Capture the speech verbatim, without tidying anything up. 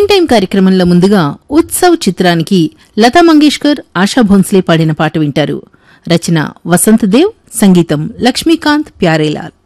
టీన్ time కార్యక్రమంలో ముందుగా ఉత్సవ్ చిత్రానికి లతా మంగేష్కర్, ఆశా భోన్స్లే పాడిన పాట వింటారు. రచన వసంత్ దేవ్, సంగీతం లక్ష్మీకాంత్ ప్యారేలాల్.